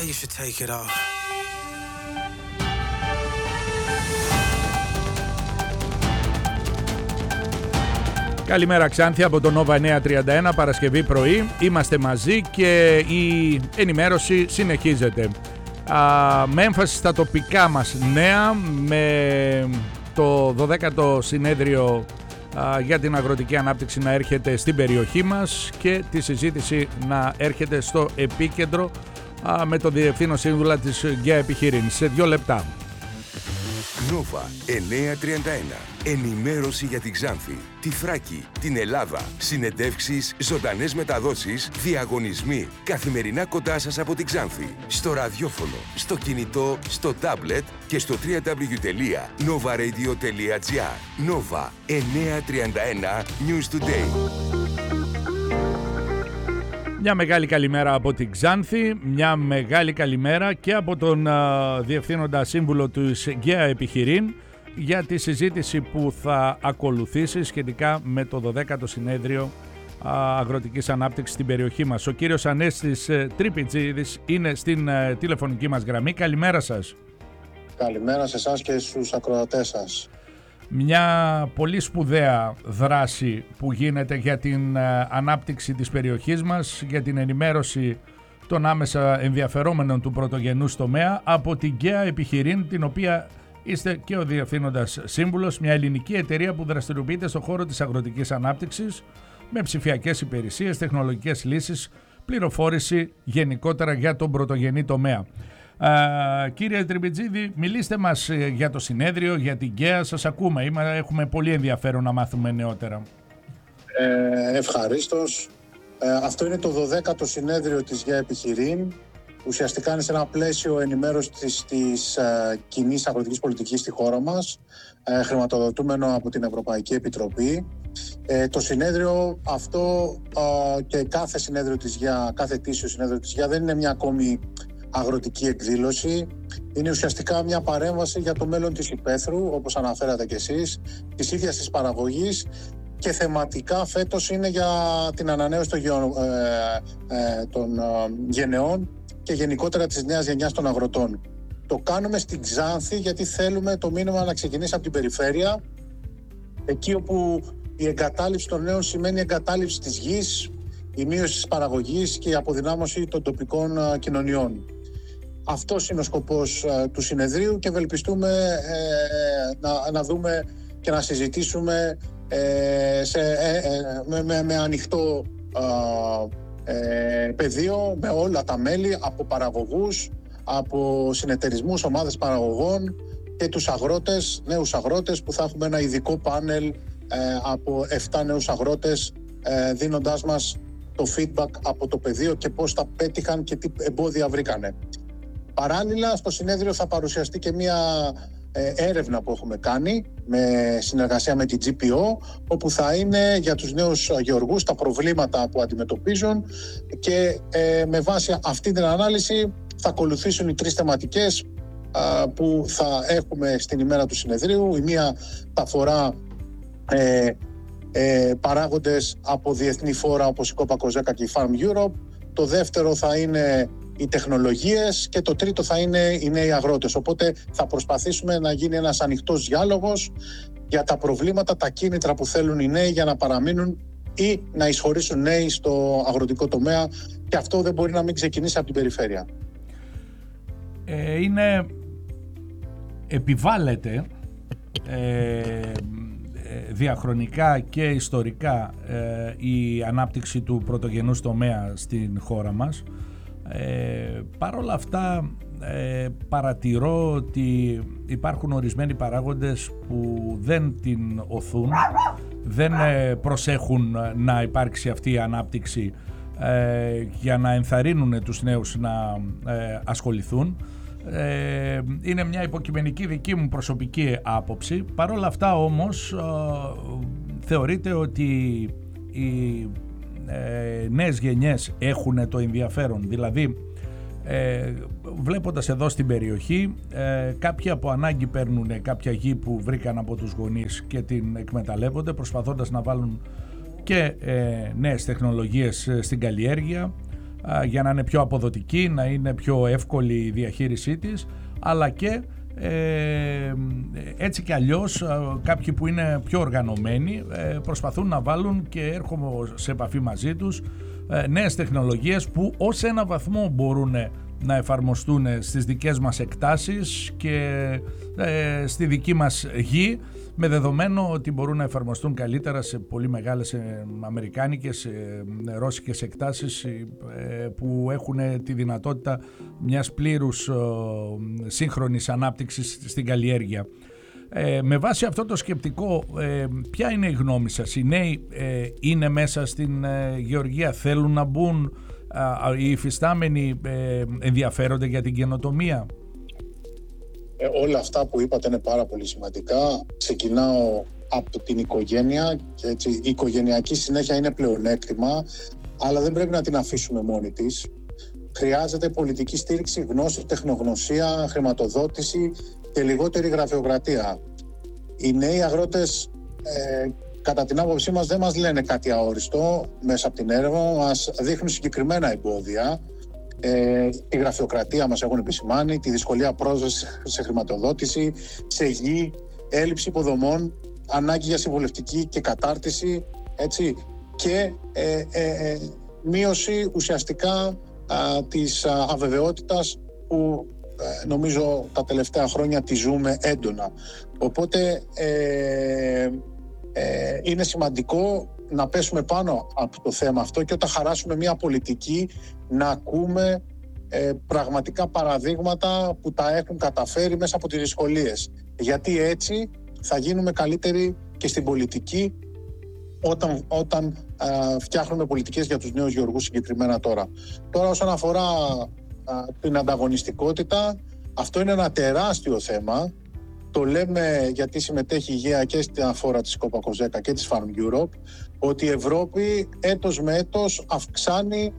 you should take it off. Καλημέρα Ξάνθη από το Nova 931, Παρασκευή πρωί. Είμαστε μαζί και η ενημέρωση συνεχίζεται. Με έμφαση στα τοπικά μας νέα, με το 12ο συνέδριο για την αγροτική ανάπτυξη να έρχεται στην περιοχή μας και τη συζήτηση να έρχεται στο επίκεντρο με τον Διευθύνων Σύμβουλα της ΓΕΑ Επιχειρήν. Σε 2 λεπτά. Nova 931. Ενημέρωση για την Ξάνθη, τη Θράκη, την Ελλάδα. Συνεντεύξεις, ζωντανές μεταδόσεις, διαγωνισμοί. Καθημερινά κοντά σας από την Ξάνθη. Στο ραδιόφωνο, στο κινητό, στο τάμπλετ και στο www.novaradio.gr. Nova 931 News Today. Μια μεγάλη καλημέρα από την Ξάνθη, μια μεγάλη καλημέρα και από τον Διευθύνοντα Σύμβουλο της ΓΕΑ Επιχειρήν για τη συζήτηση που θα ακολουθήσει σχετικά με το 12ο συνέδριο αγροτικής ανάπτυξης στην περιοχή μας. Ο κύριος Ανέστης Τρίπιτζίδης είναι στην τηλεφωνική μας γραμμή. Καλημέρα σας. Καλημέρα σε εσάς και στους ακροατές σας. Μια πολύ σπουδαία δράση που γίνεται για την ανάπτυξη της περιοχής μας, για την ενημέρωση των άμεσα ενδιαφερόμενων του πρωτογενούς τομέα από την ΓΕΑ Επιχειρήν, την οποία είστε και ο Διευθύνοντας Σύμβουλος, μια ελληνική εταιρεία που δραστηριοποιείται στον χώρο της αγροτικής ανάπτυξης με ψηφιακές υπηρεσίες, τεχνολογικές λύσεις, πληροφόρηση γενικότερα για τον πρωτογενή τομέα. Κύριε Τριμπιτζίδη, μιλήστε μας για το συνέδριο, για την ΓΕΑ, σας ακούμε, έχουμε πολύ ενδιαφέρον να μάθουμε νεότερα. Ευχαρίστως. Αυτό είναι το 12ο συνέδριο της ΓΕΑ Επιχειρήν. Ουσιαστικά είναι σε ένα πλαίσιο ενημέρωσης της κοινής αγροτικής πολιτικής στη χώρα μας, χρηματοδοτούμενο από την Ευρωπαϊκή Επιτροπή. Το συνέδριο αυτό και κάθε συνέδριο της ΓΕΑ, κάθε ετήσιο συνέδριο της ΓΕΑ δεν είναι μια ακόμη αγροτική εκδήλωση. Είναι ουσιαστικά μια παρέμβαση για το μέλλον της υπαίθρου, όπως αναφέρατε κι εσείς, της ίδιας της παραγωγής, και θεματικά φέτος είναι για την ανανέωση των γενεών και γενικότερα της νέας γενιάς των αγροτών. Το κάνουμε στην Ξάνθη γιατί θέλουμε το μήνυμα να ξεκινήσει από την περιφέρεια, εκεί όπου η εγκατάλειψη των νέων σημαίνει εγκατάλειψη της γης, η μείωση της παραγωγής και η αποδυνάμωση των τοπικών κοινωνιών. Αυτός είναι ο σκοπός του συνεδρίου και ευελπιστούμε να δούμε και να συζητήσουμε με ανοιχτό πεδίο με όλα τα μέλη, από παραγωγούς, από συνεταιρισμούς, ομάδες παραγωγών και τους αγρότες, νέους αγρότες, που θα έχουμε ένα ειδικό πάνελ από 7 νέους αγρότες, δίνοντάς μας το feedback από το πεδίο και πώς τα πέτυχαν και τι εμπόδια βρήκανε. Παράλληλα, στο συνέδριο θα παρουσιαστεί και μια έρευνα που έχουμε κάνει με συνεργασία με την GPO, όπου θα είναι για τους νέους γεωργούς τα προβλήματα που αντιμετωπίζουν και με βάση αυτή την ανάλυση θα ακολουθήσουν οι 3 θεματικές που θα έχουμε στην ημέρα του συνεδρίου. Η μία θα αφορά παράγοντες από διεθνή φόρα όπως η Copa Cogeca και η Farm Europe. Το δεύτερο θα είναι οι τεχνολογίες και το τρίτο θα είναι οι νέοι αγρότες. Οπότε θα προσπαθήσουμε να γίνει ένας ανοιχτός διάλογος για τα προβλήματα, τα κίνητρα που θέλουν οι νέοι για να παραμείνουν ή να εισχωρήσουν νέοι στο αγροτικό τομέα, και αυτό δεν μπορεί να μην ξεκινήσει από την περιφέρεια. Επιβάλλεται διαχρονικά και ιστορικά η ανάπτυξη του πρωτογενούς τομέα στην χώρα μας. Παρ' όλα αυτά παρατηρώ ότι υπάρχουν ορισμένοι παράγοντες που δεν την οθούν, δεν προσέχουν να υπάρξει αυτή η ανάπτυξη για να ενθαρρύνουν τους νέους να ασχοληθούν. Είναι μια υποκειμενική δική μου προσωπική άποψη. Παρ' όλα αυτά όμως θεωρείται ότι οι νέες γενιές έχουν το ενδιαφέρον, δηλαδή βλέποντας εδώ στην περιοχή κάποιοι από ανάγκη παίρνουν κάποια γη που βρήκαν από τους γονείς και την εκμεταλλεύονται, προσπαθώντας να βάλουν και νέες τεχνολογίες στην καλλιέργεια. για να είναι πιο αποδοτική, να είναι πιο εύκολη η διαχείρισή της, αλλά και έτσι κι αλλιώς κάποιοι που είναι πιο οργανωμένοι προσπαθούν να βάλουν, και έρχομαι σε επαφή μαζί τους, νέες τεχνολογίες που ως ένα βαθμό μπορούν να εφαρμοστούν στις δικές μας εκτάσεις και στη δική μας γη, με δεδομένο ότι μπορούν να εφαρμοστούν καλύτερα σε πολύ μεγάλες αμερικάνικες, ρώσικες εκτάσεις που έχουν τη δυνατότητα μιας πλήρους σύγχρονης ανάπτυξης στην καλλιέργεια. Με βάση αυτό το σκεπτικό, ποια είναι η γνώμη σας? Οι νέοι είναι μέσα στην γεωργία, θέλουν να μπουν, οι υφιστάμενοι ενδιαφέρονται για την καινοτομία? Όλα αυτά που είπατε είναι πάρα πολύ σημαντικά. Ξεκινάω από την οικογένεια και έτσι, η οικογενειακή συνέχεια είναι πλεονέκτημα, αλλά δεν πρέπει να την αφήσουμε μόνη της. Χρειάζεται πολιτική στήριξη, γνώση, τεχνογνωσία, χρηματοδότηση και λιγότερη γραφειοκρατία. Οι νέοι αγρότες, κατά την άποψή μας, δεν μας λένε κάτι αόριστο μέσα από την έρευνα, μας δείχνουν συγκεκριμένα εμπόδια. Τη γραφειοκρατία μας έχουν επισημάνει, τη δυσκολία πρόσβασης σε χρηματοδότηση, σε γη, έλλειψη υποδομών, ανάγκη για συμβουλευτική και κατάρτιση, έτσι, και μείωση ουσιαστικά της αβεβαιότητας που νομίζω τα τελευταία χρόνια τη ζούμε έντονα. Οπότε είναι σημαντικό να πέσουμε πάνω από το θέμα αυτό και όταν χαράσουμε μια πολιτική να ακούμε πραγματικά παραδείγματα που τα έχουν καταφέρει μέσα από τις δυσκολίες. Γιατί έτσι θα γίνουμε καλύτεροι και στην πολιτική όταν φτιάχνουμε πολιτικές για τους νέους γεωργούς συγκεκριμένα τώρα. Τώρα όσον αφορά την ανταγωνιστικότητα, αυτό είναι ένα τεράστιο θέμα. Το λέμε γιατί συμμετέχει η ΓΕΑ και στην αφορά της COPA-COGECA και της Farm Europe, ότι η Ευρώπη έτος με έτος αυξάνει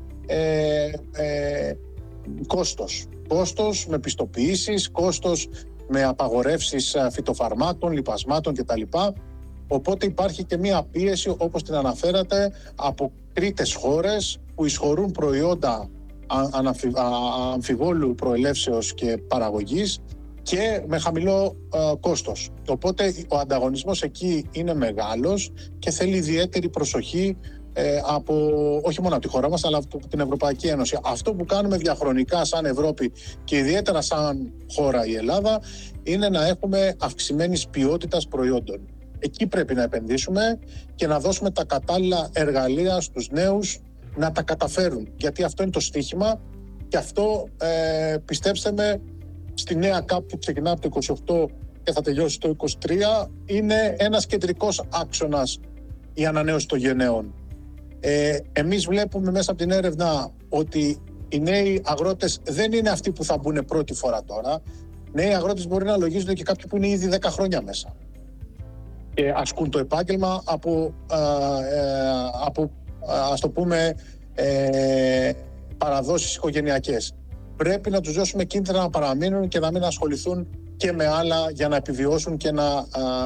κόστος με πιστοποιήσεις, κόστος με απαγορεύσεις φυτοφαρμάκων, λιπασμάτων κτλ. Οπότε υπάρχει και μία πίεση, όπως την αναφέρατε, από τρίτες χώρες που εισχωρούν προϊόντα αμφιβόλου προελεύσεως και παραγωγής και με χαμηλό κόστος. Οπότε ο ανταγωνισμός εκεί είναι μεγάλος και θέλει ιδιαίτερη προσοχή όχι μόνο από τη χώρα μας, αλλά από την Ευρωπαϊκή Ένωση. Αυτό που κάνουμε διαχρονικά σαν Ευρώπη και ιδιαίτερα σαν χώρα η Ελλάδα είναι να έχουμε αυξημένης ποιότητας προϊόντων. Εκεί πρέπει να επενδύσουμε και να δώσουμε τα κατάλληλα εργαλεία στους νέους να τα καταφέρουν. Γιατί αυτό είναι το στίχημα και αυτό, πιστέψτε με, στη νέα ΚΑΠ που ξεκινά από το 28 και θα τελειώσει το 23, είναι ένας κεντρικός άξονας η ανανέωση των γενναίων. Εμείς βλέπουμε μέσα από την έρευνα ότι οι νέοι αγρότες δεν είναι αυτοί που θα μπουν πρώτη φορά τώρα. Νέοι αγρότες μπορεί να λογίζονται και κάποιοι που είναι ήδη 10 χρόνια μέσα. Ασκούν το επάγγελμα από ας το πούμε, παραδόσεις οικογενειακές. Πρέπει να τους δώσουμε κίνητρα να παραμείνουν και να μην ασχοληθούν και με άλλα για να επιβιώσουν και να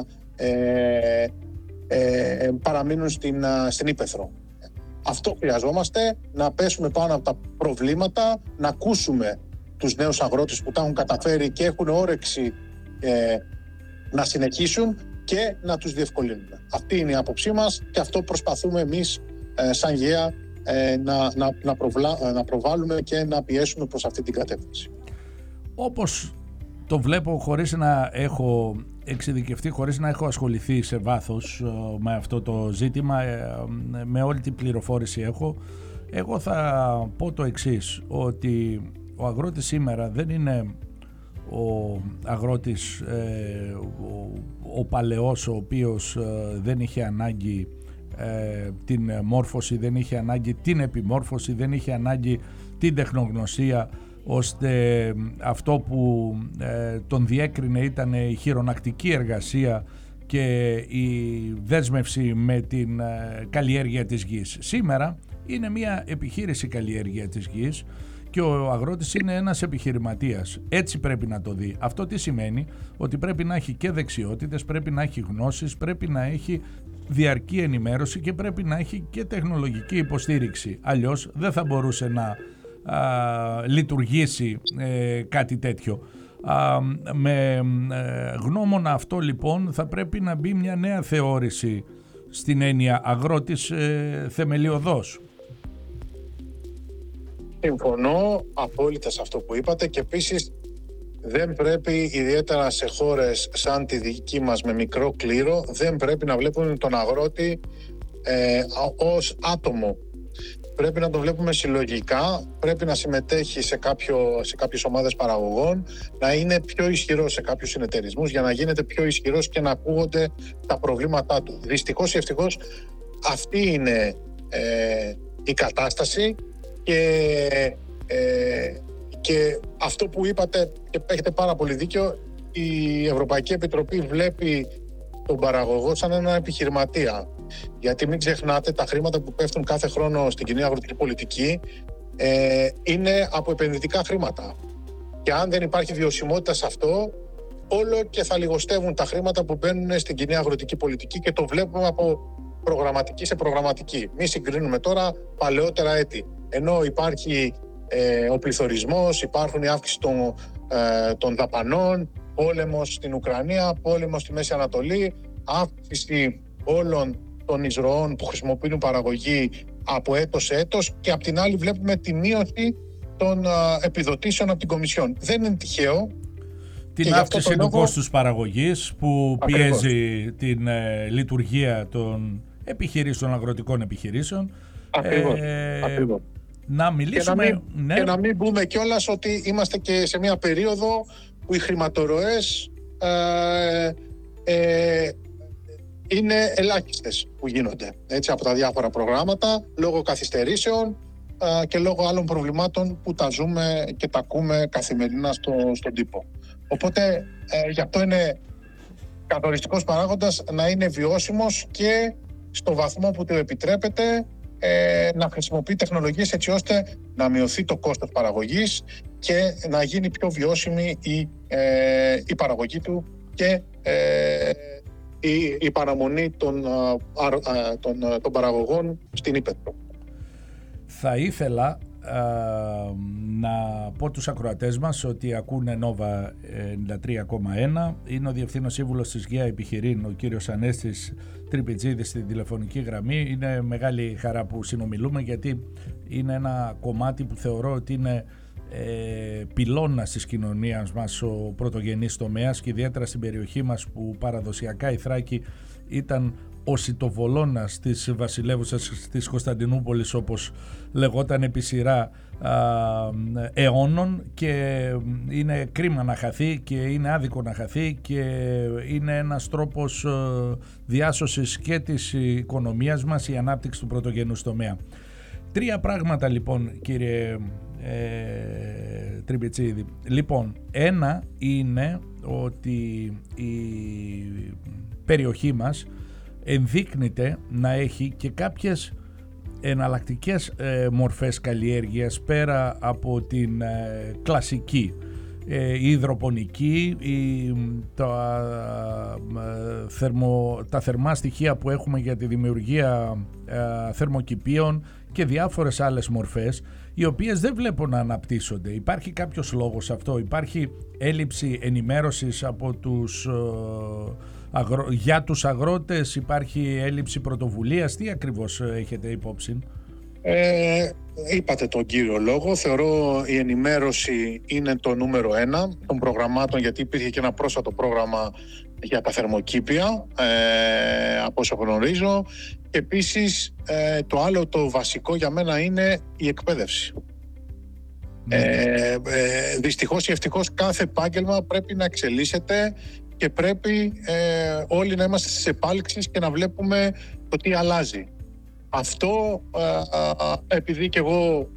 παραμείνουν στην ύπαιθρο. Αυτό χρειαζόμαστε, να πέσουμε πάνω από τα προβλήματα, να ακούσουμε τους νέους αγρότες που τα έχουν καταφέρει και έχουν όρεξη να συνεχίσουν και να τους διευκολύνουμε. Αυτή είναι η άποψή μας και αυτό προσπαθούμε εμείς σαν ΓΕΑ να προβάλλουμε και να πιέσουμε προς αυτή την κατεύθυνση. Όπως το βλέπω, χωρίς να έχω εξειδικευτεί, χωρίς να έχω ασχοληθεί σε βάθος με αυτό το ζήτημα, με όλη την πληροφόρηση εγώ θα πω το εξής, ότι ο αγρότης σήμερα δεν είναι ο αγρότης ο παλαιός, ο οποίος δεν είχε ανάγκη την μόρφωση, δεν είχε ανάγκη την επιμόρφωση, δεν είχε ανάγκη την τεχνογνωσία, ώστε αυτό που τον διέκρινε ήταν η χειρονακτική εργασία και η δέσμευση με την καλλιέργεια της γης. Σήμερα είναι μια επιχείρηση καλλιέργεια της γης, και ο αγρότης είναι ένας επιχειρηματίας. Έτσι πρέπει να το δει. Αυτό τι σημαίνει? Ότι πρέπει να έχει και δεξιότητες, πρέπει να έχει γνώσεις, πρέπει να έχει διαρκή ενημέρωση και πρέπει να έχει και τεχνολογική υποστήριξη. Αλλιώς δεν θα μπορούσε να λειτουργήσει κάτι τέτοιο. Με γνώμονα αυτό λοιπόν θα πρέπει να μπει μια νέα θεώρηση στην έννοια αγρότης θεμελιωδός. Συμφωνώ απόλυτα σε αυτό που είπατε και επίσης δεν πρέπει, ιδιαίτερα σε χώρες σαν τη δική μας με μικρό κλήρο, δεν πρέπει να βλέπουμε τον αγρότη ως άτομο. Πρέπει να τον βλέπουμε συλλογικά, πρέπει να συμμετέχει σε κάποιες ομάδες παραγωγών, να είναι πιο ισχυρός σε κάποιους συνεταιρισμούς για να γίνεται πιο ισχυρός και να ακούγονται τα προβλήματά του. Δυστυχώς ή ευτυχώς αυτή είναι η κατάσταση και αυτό που είπατε και έχετε πάρα πολύ δίκιο, η Ευρωπαϊκή Επιτροπή βλέπει τον παραγωγό σαν έναν επιχειρηματία. Γιατί μην ξεχνάτε, τα χρήματα που πέφτουν κάθε χρόνο στην κοινή αγροτική πολιτική είναι από επενδυτικά χρήματα. Και αν δεν υπάρχει βιωσιμότητα σε αυτό, όλο και θα λιγοστεύουν τα χρήματα που μπαίνουν στην κοινή αγροτική πολιτική και το βλέπουμε από προγραμματική σε προγραμματική. Μη συγκρίνουμε τώρα παλαιότερα έτη. Ενώ υπάρχει ο πληθωρισμός, υπάρχουν η αύξηση των δαπανών, πόλεμος στην Ουκρανία, πόλεμος στη Μέση Ανατολή, αύξηση όλων των εισρωών που χρησιμοποιούν παραγωγή από έτος σε έτος και απ' την άλλη βλέπουμε τη μείωση των επιδοτήσεων από την Κομισιόν. Δεν είναι τυχαίο. Την αύξηση του κόστους παραγωγής που Ακριβώς πιέζει την λειτουργία των επιχειρήσεων, των αγροτικών επιχειρήσεων. Ακριβώς. Να μιλήσουμε... Και να μην πούμε κιόλας ότι είμαστε και σε μια περίοδο που οι χρηματορροές είναι ελάχιστες που γίνονται έτσι, από τα διάφορα προγράμματα λόγω καθυστερήσεων και λόγω άλλων προβλημάτων που τα ζούμε και τα ακούμε καθημερινά στον τύπο. Οπότε γι' αυτό είναι καθοριστικός παράγοντας να είναι βιώσιμος και στο βαθμό που του επιτρέπεται να χρησιμοποιεί τεχνολογίες έτσι ώστε να μειωθεί το κόστος παραγωγής και να γίνει πιο βιώσιμη η παραγωγή του και η παραμονή των παραγωγών στην ύπαιθρο. Θα ήθελα να πω τους ακροατές μας ότι ακούνε Nova 93,1. Είναι ο Διευθύνων Σύμβουλος της ΓΕΑ Επιχειρήν, ο κύριος Ανέστης Τρυπιτζίδης, στην τηλεφωνική γραμμή. Είναι μεγάλη χαρά που συνομιλούμε, γιατί είναι ένα κομμάτι που θεωρώ ότι είναι πυλώνας της κοινωνίας μας, ο πρωτογενής τομέας, και ιδιαίτερα στην περιοχή μας που παραδοσιακά η Θράκη ήταν ο σιτοβολώνας της βασιλεύουσας της Κωνσταντινούπολης, όπως λεγόταν επί σειρά αιώνων, και είναι κρίμα να χαθεί και είναι άδικο να χαθεί και είναι ένας τρόπος διάσωσης και της οικονομίας μας, η ανάπτυξη του πρωτογενούς τομέα. Τρία πράγματα λοιπόν, κύριε Τριμπιτσίδη. Λοιπόν, ένα είναι ότι η περιοχή μας ενδείκνυται να έχει και κάποιες εναλλακτικές μορφές καλλιέργειας πέρα από την κλασική, η υδροπονική, τα θερμά στοιχεία που έχουμε για τη δημιουργία θερμοκηπίων και διάφορες άλλες μορφές, οι οποίες δεν βλέπω να αναπτύσσονται. Υπάρχει κάποιος λόγος αυτό? Υπάρχει έλλειψη ενημέρωσης από για τους αγρότες? Υπάρχει έλλειψη πρωτοβουλίας? Τι ακριβώς έχετε υπόψη? Είπατε τον κύριο λόγο. Θεωρώ η ενημέρωση είναι το νούμερο 1 των προγραμμάτων, γιατί υπήρχε και ένα πρόσφατο πρόγραμμα για τα θερμοκήπια, από όσο γνωρίζω. Και επίσης το άλλο, το βασικό για μένα, είναι η εκπαίδευση. Δυστυχώς ή ευτυχώς κάθε επάγγελμα πρέπει να εξελίσσεται και πρέπει όλοι να είμαστε στις επάλξεις και να βλέπουμε το τι αλλάζει. Αυτό επειδή και εγώ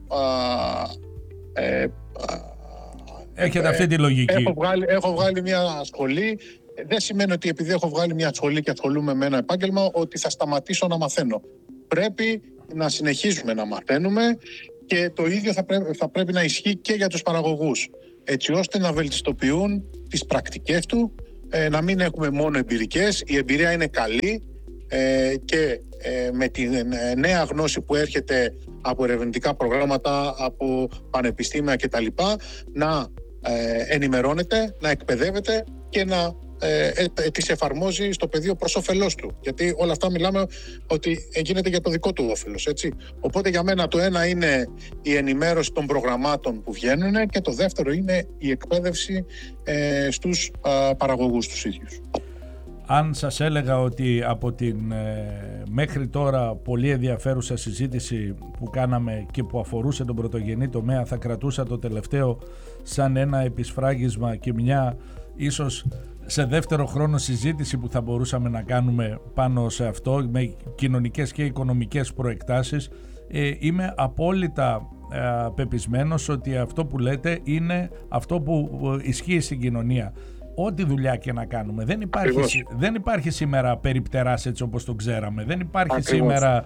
έχετε αυτή τη λογική. Έχω βγάλει μια σχολή. Δεν σημαίνει ότι επειδή έχω βγάλει μια σχολή και ασχολούμαι με ένα επάγγελμα ότι θα σταματήσω να μαθαίνω. Πρέπει να συνεχίζουμε να μαθαίνουμε και το ίδιο θα πρέπει να ισχύει και για τους παραγωγούς, έτσι ώστε να βελτιστοποιούν τις πρακτικές του, να μην έχουμε μόνο εμπειρικές. Η εμπειρία είναι καλή και με τη νέα γνώση που έρχεται από ερευνητικά προγράμματα, από πανεπιστήμια κτλ. Να ενημερώνεται, να εκπαιδεύεται και να τις εφαρμόζει στο πεδίο προς όφελός του. Γιατί όλα αυτά μιλάμε ότι γίνεται για το δικό του όφελος, έτσι. Οπότε για μένα το ένα είναι η ενημέρωση των προγραμμάτων που βγαίνουν και το δεύτερο είναι η εκπαίδευση στους παραγωγούς τους ίδιους. Αν σας έλεγα ότι από την μέχρι τώρα πολύ ενδιαφέρουσα συζήτηση που κάναμε και που αφορούσε τον πρωτογενή τομέα θα κρατούσα το τελευταίο σαν ένα επισφράγισμα και μια ίσως σε δεύτερο χρόνο συζήτηση που θα μπορούσαμε να κάνουμε πάνω σε αυτό με κοινωνικές και οικονομικές προεκτάσεις, είμαι απόλυτα πεπισμένος ότι αυτό που λέτε είναι αυτό που ισχύει στην κοινωνία. Ό,τι δουλειά και να κάνουμε. Δεν υπάρχει σήμερα περιπτεράς έτσι όπως το ξέραμε. Δεν υπάρχει σήμερα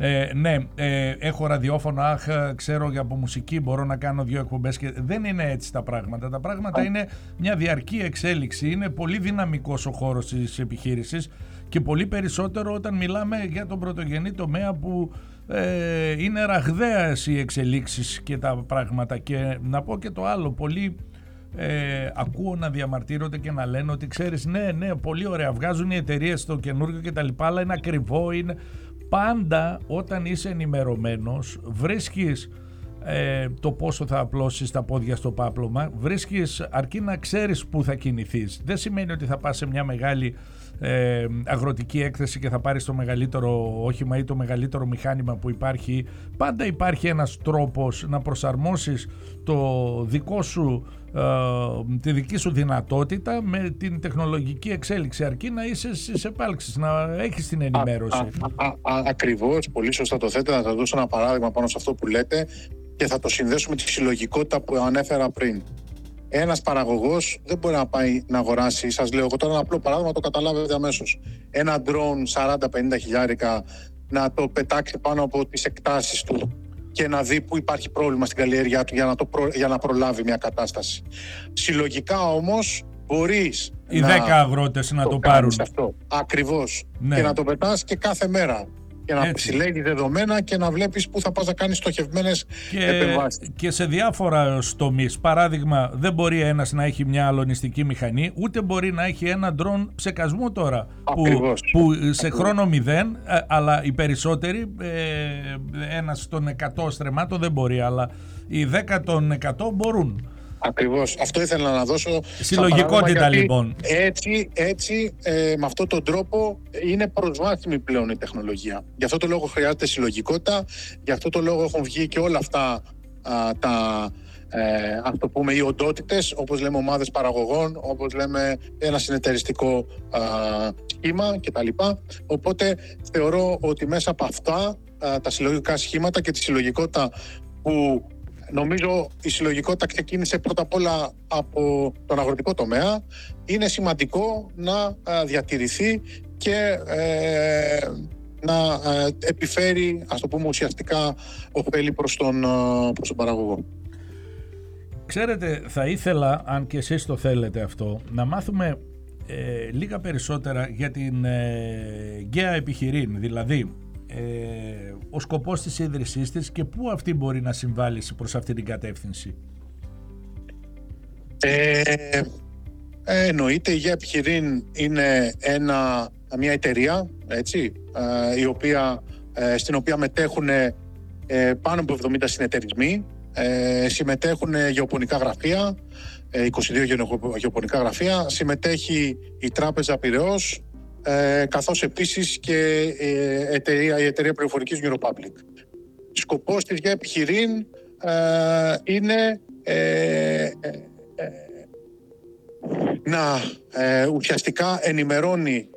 έχω ραδιόφωνο, ξέρω για από μουσική, μπορώ να κάνω 2 εκπομπές. Δεν είναι έτσι τα πράγματα. Τα πράγματα είναι μια διαρκή εξέλιξη. Είναι πολύ δυναμικός ο χώρος της επιχείρησης και πολύ περισσότερο όταν μιλάμε για τον πρωτογενή τομέα που είναι ραγδαίες οι εξελίξεις και τα πράγματα. Και να πω και το άλλο, πολύ ακούω να διαμαρτύρονται και να λένε ότι ξέρεις, ναι, πολύ ωραία, βγάζουν οι εταιρείες το καινούργιο και τα λοιπά, αλλά είναι ακριβό, είναι... Πάντα όταν είσαι ενημερωμένος βρίσκεις το πόσο θα απλώσεις τα πόδια στο πάπλωμα, βρίσκεις, αρκεί να ξέρεις που θα κινηθείς. Δεν σημαίνει ότι θα πας σε μια μεγάλη αγροτική έκθεση και θα πάρεις το μεγαλύτερο όχημα ή το μεγαλύτερο μηχάνημα που υπάρχει. Πάντα υπάρχει ένας τρόπος να προσαρμόσεις το δικό σου, τη δική σου δυνατότητα με την τεχνολογική εξέλιξη, αρκεί να είσαι στις επάλξεις, να έχεις την ενημέρωση. Ακριβώς, πολύ σωστά το θέτε. Να σας δώσω ένα παράδειγμα πάνω σε αυτό που λέτε και θα το συνδέσω με τη συλλογικότητα που ανέφερα πριν. Ένας παραγωγός δεν μπορεί να πάει να αγοράσει, σας λέω εγώ τώρα ένα απλό παράδειγμα, το καταλάβετε αμέσως, ένα drone 40-50 χιλιάρικα, να το πετάξει πάνω από τις εκτάσεις του και να δει που υπάρχει πρόβλημα στην καλλιέργειά του για να προλάβει μια κατάσταση. Συλλογικά όμως μπορείς οι 10 αγρότες να το πάρουν αυτό. Ακριβώς. Ναι. Και να το πετάς και κάθε μέρα. Και να συλλέγει δεδομένα και να βλέπεις πού θα πας να κάνεις στοχευμένες επεμβάσεις. Και σε διάφορα τομείς. Παράδειγμα, δεν μπορεί ένας να έχει μια αλωνιστική μηχανή, ούτε μπορεί να έχει ένα ντρόν ψεκασμού τώρα. Που σε χρόνο 0, αλλά οι περισσότεροι, ένας των 100 στρεμμάτων δεν μπορεί, αλλά οι 10 των 100 μπορούν. Ακριβώς. Αυτό ήθελα να δώσω. Συλλογικότητα λοιπόν. Έτσι, με αυτόν τον τρόπο είναι προσβάσιμη πλέον η τεχνολογία. Γι' αυτό το λόγο χρειάζεται συλλογικότητα. Γι' αυτό το λόγο έχουν βγει και όλα αυτά ας το πούμε, οι οντότητες, όπως λέμε ομάδες παραγωγών, όπως λέμε ένα συνεταιριστικό σχήμα κτλ. Οπότε θεωρώ ότι μέσα από αυτά τα συλλογικά σχήματα και τη συλλογικότητα που νομίζω η συλλογικότητα ξεκίνησε πρώτα απ' όλα από τον αγροτικό τομέα, είναι σημαντικό να διατηρηθεί και να επιφέρει, ας το πούμε, ουσιαστικά ωφέλη προς τον παραγωγό. Ξέρετε, θα ήθελα, αν και εσείς το θέλετε αυτό, να μάθουμε λίγα περισσότερα για την ΓΚΕΑ Επιχειρήν, δηλαδή ο σκοπός της ίδρυσής της και πού αυτή μπορεί να συμβάλλει προς αυτή την κατεύθυνση. Εννοείται, η ΓΚΕΑ Επιχειρήν είναι μια εταιρεία, έτσι, στην οποία μετέχουν πάνω από 70 συνεταιρισμοί, συμμετέχουν γεωπονικά γραφεία, 22 γεωπονικά γραφεία, συμμετέχει η Τράπεζα Πειραιώς, καθώς επίσης και η εταιρεία πληροφορικής Europublic. Σκοπός της ΓΚΕΑ Επιχειρήν είναι να ουσιαστικά ενημερώνει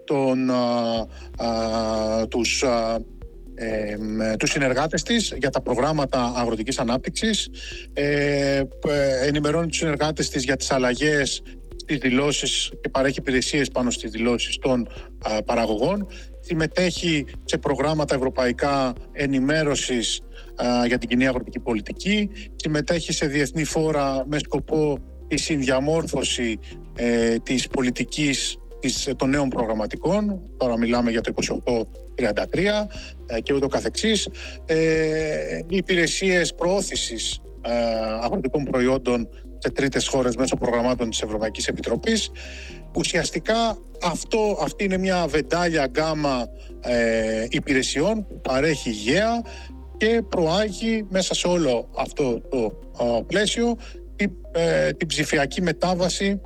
τους συνεργάτες της για τα προγράμματα αγροτικής ανάπτυξης, ενημερώνει τους συνεργάτες της για τις αλλαγές στις δηλώσεις και παρέχει υπηρεσίες πάνω στις δηλώσεις των παραγωγών. συμμετέχει σε προγράμματα ευρωπαϊκά ενημέρωσης για την κοινή αγροτική πολιτική, συμμετέχει σε διεθνή φόρα με σκοπό τη συνδιαμόρφωση της πολιτικής των νέων προγραμματικών. Τώρα μιλάμε για το 28-33 και ούτω καθεξής. Οι υπηρεσίες προώθησης αγροτικών προϊόντων σε τρίτες χώρες μέσω προγραμμάτων της Ευρωπαϊκής Επιτροπής. Ουσιαστικά αυτή είναι μια βεντάλια γκάμα υπηρεσιών που παρέχει ΓΕΑ και προάγει μέσα σε όλο αυτό το πλαίσιο την ψηφιακή μετάβαση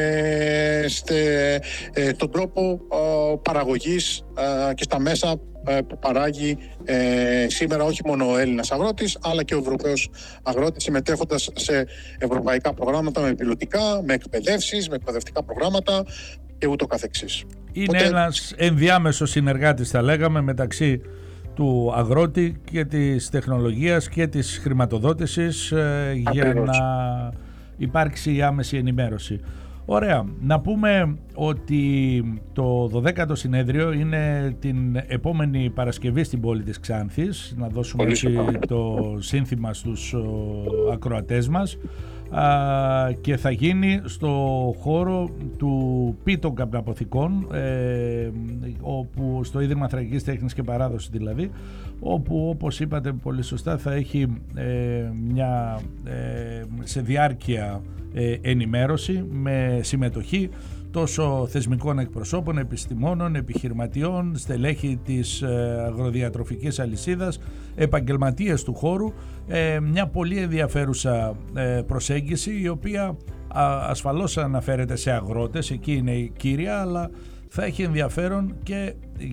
στον τρόπο παραγωγής και στα μέσα που παράγει σήμερα όχι μόνο ο Έλληνας αγρότης αλλά και ο Ευρωπαίος αγρότης, συμμετέχοντας σε ευρωπαϊκά προγράμματα με πιλωτικά, με εκπαιδεύσεις, με εκπαιδευτικά προγράμματα και ούτω καθεξής. Είναι ένας ενδιάμεσος συνεργάτης, θα λέγαμε, μεταξύ του αγρότη και της τεχνολογίας και της χρηματοδότησης για να υπάρξει η άμεση ενημέρωση. Ωραία. Να πούμε ότι το 12ο συνέδριο είναι την επόμενη Παρασκευή στην πόλη της Ξάνθης. Να δώσουμε το σύνθημα στους ακροατές μας. Και θα γίνει στο χώρο του Πίτων Καπναποθηκών, όπου στο Ίδρυμα Θρακικής Τέχνης και Παράδοσης δηλαδή, όπου όπως είπατε πολύ σωστά θα έχει μια σε διάρκεια ενημέρωση με συμμετοχή τόσο θεσμικών εκπροσώπων, επιστημόνων, επιχειρηματιών, στελέχη της αγροδιατροφικής αλυσίδας, επαγγελματίες του χώρου, μια πολύ ενδιαφέρουσα προσέγγιση, η οποία ασφαλώς αναφέρεται σε αγρότες, εκεί είναι η κύρια, αλλά θα έχει ενδιαφέρον και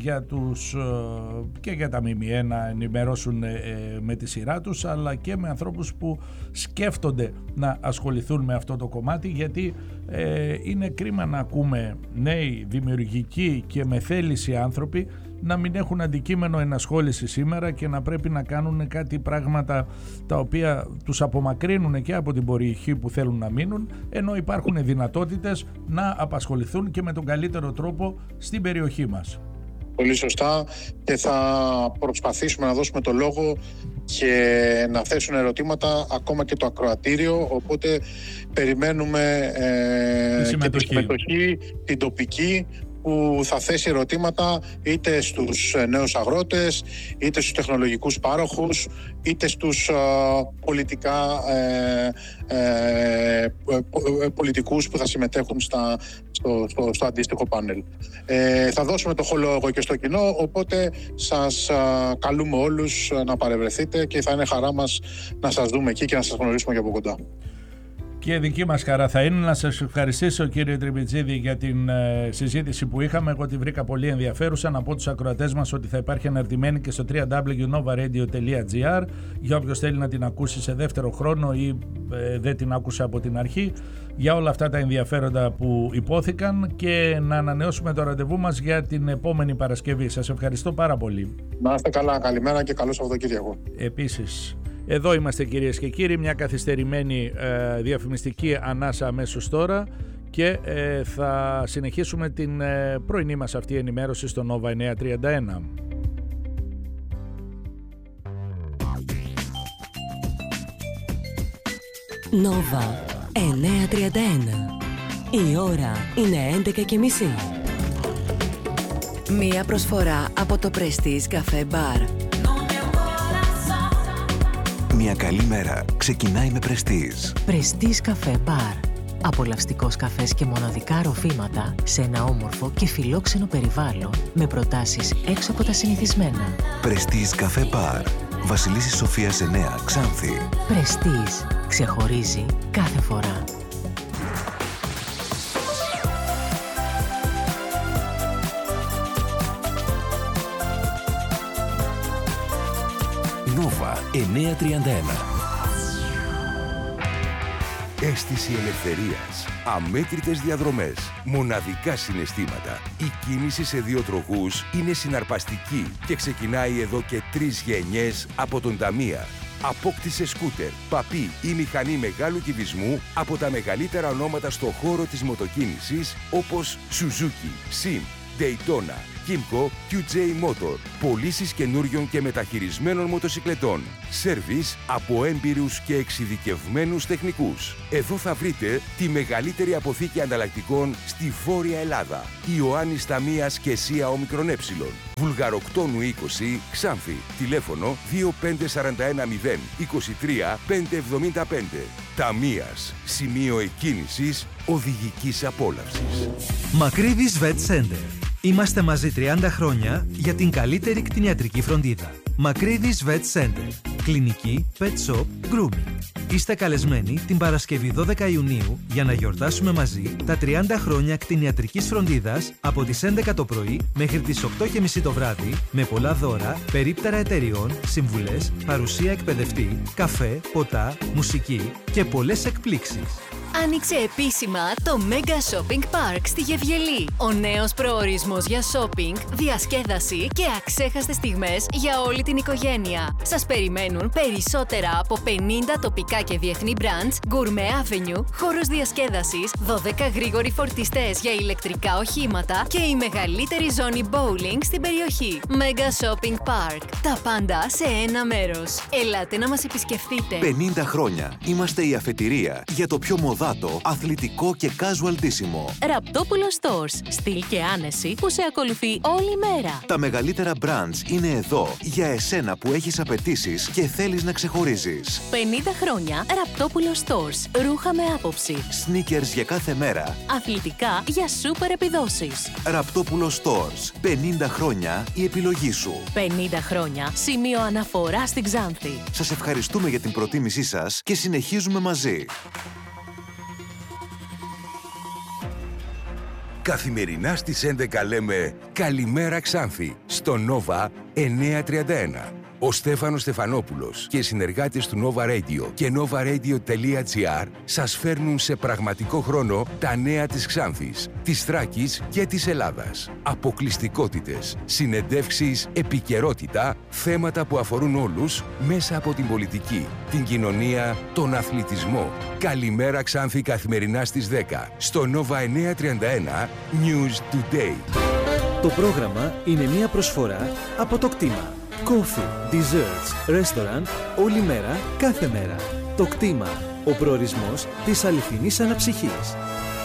για τα ΜΜΕ να ενημερώσουν με τη σειρά τους, αλλά και με ανθρώπους που σκέφτονται να ασχοληθούν με αυτό το κομμάτι, γιατί είναι κρίμα να ακούμε νέοι, δημιουργικοί και με θέληση άνθρωποι να μην έχουν αντικείμενο ενασχόληση σήμερα και να πρέπει να κάνουν κάτι πράγματα τα οποία τους απομακρύνουν και από την περιοχή που θέλουν να μείνουν, ενώ υπάρχουν δυνατότητες να απασχοληθούν και με τον καλύτερο τρόπο στην περιοχή μας. Πολύ σωστά, και θα προσπαθήσουμε να δώσουμε το λόγο και να θέσουν ερωτήματα ακόμα και το ακροατήριο, οπότε περιμένουμε και τη συμμετοχή, την τοπική, που θα θέσει ερωτήματα είτε στους νέους αγρότες, είτε στους τεχνολογικούς πάροχους, είτε στους πολιτικούς που θα συμμετέχουν στο αντίστοιχο πάνελ. Θα δώσουμε το λόγο και στο κοινό, οπότε σας καλούμε όλους να παρευρεθείτε και θα είναι χαρά μας να σας δούμε εκεί και να σας γνωρίσουμε και από κοντά. Και δική μας χαρά θα είναι. Να σας ευχαριστήσω, κύριε Τριμπιτζίδη, για την συζήτηση που είχαμε. Εγώ τη βρήκα πολύ ενδιαφέρουσα. Να πω τους ακροατές μας ότι θα υπάρχει αναρτημένη και στο www.novaradio.gr για όποιος θέλει να την ακούσει σε δεύτερο χρόνο ή δεν την άκουσε από την αρχή, για όλα αυτά τα ενδιαφέροντα που υπόθηκαν, και να ανανεώσουμε το ραντεβού μας για την επόμενη Παρασκευή. Σας ευχαριστώ πάρα πολύ. Να είστε καλά, καλημέρα και καλό Σαββατοκύριακο. Επίσης. Εδώ είμαστε, κυρίες και κύριοι, μια καθυστερημένη διαφημιστική ανάσα αμέσως τώρα, και θα συνεχίσουμε την πρωινή μας αυτή ενημέρωση στο Nova 931. Nova 931. Η ώρα είναι 11:30. Μία προσφορά από το Prestige Café Bar. Μια καλή μέρα ξεκινάει με Prestige. Prestige Café Bar. Απολαυστικός καφές και μοναδικά ροφήματα σε ένα όμορφο και φιλόξενο περιβάλλον, με προτάσεις έξω από τα συνηθισμένα. Prestige Café Bar. Βασιλίσσης Σοφίας 9, Ξάνθη. Prestige. Ξεχωρίζει κάθε φορά. Nova 931. Αίσθηση ελευθερίας, αμέτρητες διαδρομές, μοναδικά συναισθήματα. Η κίνηση σε δύο τροχούς είναι συναρπαστική και ξεκινάει εδώ και 3 γενιές από τον Ταμία. Απόκτησε σκούτερ, παπί ή μηχανή μεγάλου κυβισμού από τα μεγαλύτερα ονόματα στο χώρο της μοτοκίνησης, όπως Suzuki, Sim, Daytona, Kymco QJ Motor. Πωλήσεις καινούριων και μεταχειρισμένων μοτοσικλετών. Σέρβις από έμπειρους και εξειδικευμένους τεχνικούς. Εδώ θα βρείτε τη μεγαλύτερη αποθήκη ανταλλακτικών στη Βόρεια Ελλάδα. Ιωάννης Ταμίας και ΣΥΑ ΟΜΕ. Βουλγαροκτόνου 20, Ξάνθη. Τηλέφωνο 25410 23 575. Ταμίας. Σημείο εκκίνησης οδηγικής απόλαυσης. Μακρύδης Vet Center. Είμαστε μαζί 30 χρόνια για την καλύτερη κτηνιατρική φροντίδα. Μακρύδης Vet Center. Κλινική, pet shop, grooming. Είστε καλεσμένοι την Παρασκευή 12 Ιουνίου για να γιορτάσουμε μαζί τα 30 χρόνια κτηνιατρικής φροντίδας από τις 11 το πρωί μέχρι τις 8:30 το βράδυ με πολλά δώρα, περίπτερα εταιριών, συμβουλές, παρουσία εκπαιδευτή, καφέ, ποτά, μουσική και πολλές εκπλήξεις. Άνοιξε επίσημα το Mega Shopping Park στη Γευγελή. Ο νέος προορισμός για shopping, διασκέδαση και αξέχαστες στιγμές για όλη την οικογένεια. Σας περιμένουν περισσότερα από 50 τοπικά και διεθνή brands, Gourmet Avenue, χώρος διασκέδασης, 12 γρήγοροι φορτιστές για ηλεκτρικά οχήματα και η μεγαλύτερη ζώνη bowling στην περιοχή. Mega Shopping Park. Τα πάντα σε ένα μέρος. Ελάτε να μας επισκεφτείτε. 50 χρόνια. Είμαστε η αφετηρία για το πιο μοδάτο, αθλητικό και casual ντύσιμο. Ραπτόπουλο Stores. Στυλ και άνεση που σε ακολουθεί όλη μέρα. Τα μεγαλύτερα brands είναι εδώ για εσένα που έχεις απαιτήσεις και θέλεις να ξεχωρίζεις. 50 χρόνια Ραπτόπουλο Stores. Ρούχα με άποψη. Sneakers για κάθε μέρα. Αθλητικά για σούπερ επιδόσεις. Ραπτόπουλο Stores. 50 χρόνια η επιλογή σου. 50 χρόνια σημείο αναφορά στην Ξάνθη. Σας ευχαριστούμε για την προτίμησή σας και συνεχίζουμε μαζί. Καθημερινά στις 11 λέμε «Καλημέρα Ξάνθη» στο Nova 931. Ο Στέφανος Στεφανόπουλος και οι συνεργάτες του Nova Radio και novaradio.gr σας φέρνουν σε πραγματικό χρόνο τα νέα της Ξάνθης, της Θράκης και της Ελλάδας. Αποκλειστικότητες, συνεντεύξεις, επικαιρότητα, θέματα που αφορούν όλους μέσα από την πολιτική, την κοινωνία, τον αθλητισμό. Καλημέρα Ξάνθη καθημερινά στις 10 στο Nova 931 News Today. Το πρόγραμμα είναι μια προσφορά από το κτήμα. Coffee, desserts, restaurant, όλη μέρα, κάθε μέρα. Το κτήμα, ο προορισμός της αληθινής αναψυχής.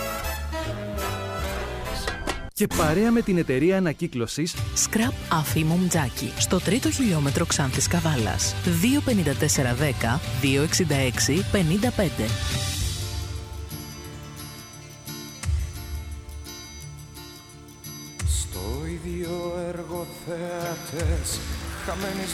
Και παρέα με την εταιρεία ανακύκλωσης Scrap Αφήμου Μτζάκη, στο 3ο χιλιόμετρο Ξάνθης Καβάλας. 25410 266 55. Στο ίδιο έργο θεάτες χαμένοι